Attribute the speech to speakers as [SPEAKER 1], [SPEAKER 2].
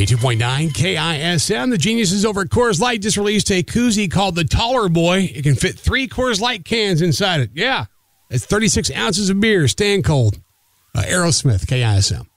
[SPEAKER 1] 92.9 KISM. The geniuses over at Coors Light just released a koozie called the Taller Boy. It can fit 3 Coors Light cans inside it. Yeah, it's 36 ounces of beer, staying cold. Aerosmith, KISM.